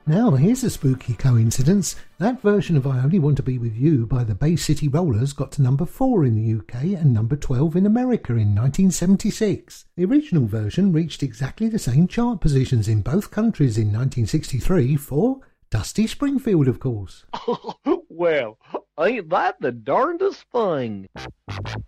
Now, here's a spooky coincidence. That version of I Only Want to Be With You by the Bay City Rollers got to number 4 in the UK and number 12 in America in 1976. The original version reached exactly the same chart positions in both countries in 1963 for Dusty Springfield, of course. Well, ain't that the darndest thing?